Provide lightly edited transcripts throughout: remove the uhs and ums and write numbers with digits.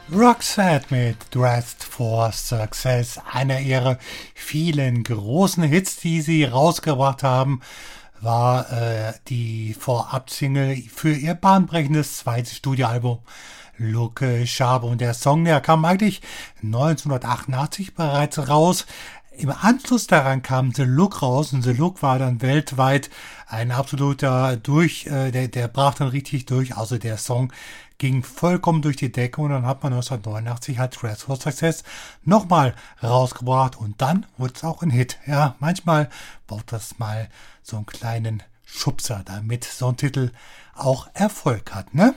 Roxette mit Dressed for Success, einer ihrer vielen großen Hits, die sie rausgebracht haben, war die Vorab-Single für ihr bahnbrechendes zweites Studioalbum Look Sharp. Und der Song, der kam eigentlich 1988 bereits raus. Im Anschluss daran kam The Look raus und The Look war dann weltweit ein absoluter der brach dann richtig durch. Also der Song ging vollkommen durch die Decke und dann hat man 1989 halt Dressed for Success nochmal rausgebracht und dann wurde es auch ein Hit. Ja, manchmal braucht das mal so einen kleinen Schubser, damit so ein Titel auch Erfolg hat, ne?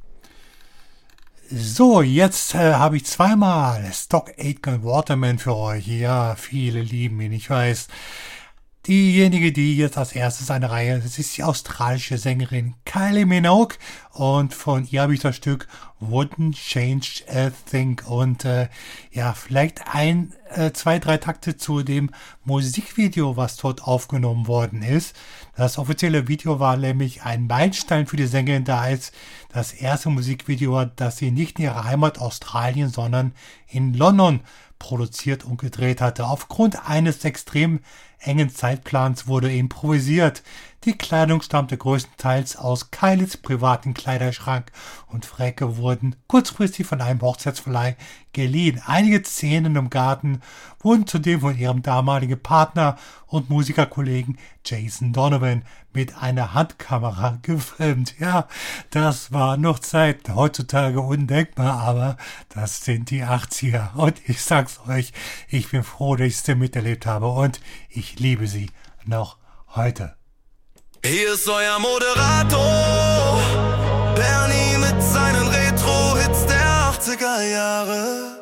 So, jetzt habe ich zweimal Stock Aitken Waterman für euch. Ja, viele lieben ihn, ich weiß. Diejenige, die jetzt als erstes eine Reihe, das ist die australische Sängerin Kylie Minogue und von ihr habe ich das Stück Wouldn't Change a Thing und vielleicht zwei, drei Takte zu dem Musikvideo, was dort aufgenommen worden ist. Das offizielle Video war nämlich ein Meilenstein für die Sängerin, da es das erste Musikvideo war, das sie nicht in ihrer Heimat Australien, sondern in London produziert und gedreht hatte. Aufgrund eines extrem engen Zeitplans wurde improvisiert. Die Kleidung stammte größtenteils aus Kylies privaten Kleiderschrank und Fräcke wurden kurzfristig von einem Hochzeitsverleih geliehen. Einige Szenen im Garten wurden zudem von ihrem damaligen Partner und Musikerkollegen Jason Donovan mit einer Handkamera gefilmt. Ja, das war noch Zeit, heutzutage undenkbar, aber das sind die 80er. Und ich sag's euch, ich bin froh, dass ich sie miterlebt habe und ich liebe sie noch heute. Hier ist euer Moderator, Bernie mit seinen Retro-Hits der 80er Jahre.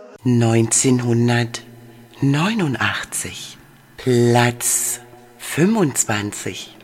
1989, Platz 25.